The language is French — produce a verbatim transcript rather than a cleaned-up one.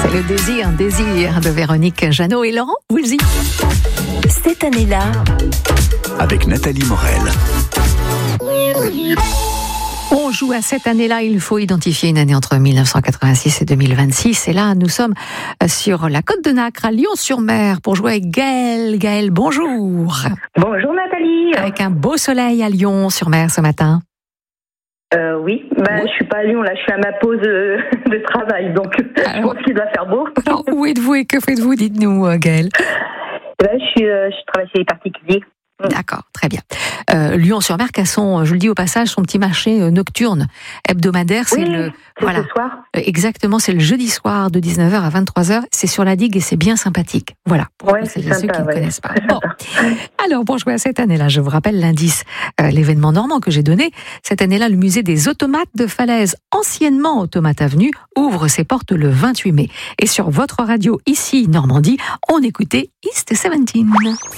Le désir, désir de Véronique Jeannot et Laurent Voulzy. Cette année-là, avec Nathalie Morel. On joue à cette année-là, il faut identifier une année entre mille neuf cent quatre-vingt-six et deux mille vingt-six. Et là, nous sommes sur la côte de Nacre, à Lyon-sur-Mer, pour jouer avec Gaëlle. Gaëlle, bonjour. Bonjour Nathalie. Avec un beau soleil à Lyon-sur-Mer ce matin. Euh, oui, bah, oui. Je suis pas à Lyon, là, je suis à ma pause euh, de travail, donc alors, je pense qu'il doit faire beau. Alors, où êtes-vous et que faites-vous, dites-nous, Gaëlle? Là, je, suis, euh, je travaille chez les particuliers. D'accord, très bien. Euh, Lyon-sur-Mer a son, je le dis au passage, son petit marché euh, nocturne hebdomadaire. C'est oui, le c'est voilà, ce soir. Euh, exactement, c'est le jeudi soir de dix-neuf heures à vingt-trois heures. C'est sur la digue et c'est bien sympathique. Voilà. Pour ouais, c'est ceux sympa, qui ne ouais, connaissent pas. Bon. Alors, pour jouer à cette année-là, je vous rappelle l'indice, euh, l'événement normand que j'ai donné. Cette année-là, le musée des automates de Falaise, anciennement Automate Avenue, ouvre ses portes le vingt-huit mai. Et sur votre radio ici, Normandie, on écoutait East dix-sept.